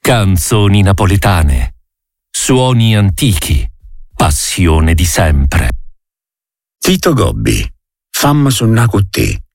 Canzoni napoletane, suoni antichi, passione di sempre. Tito Gobbi, fammi sonnà con te.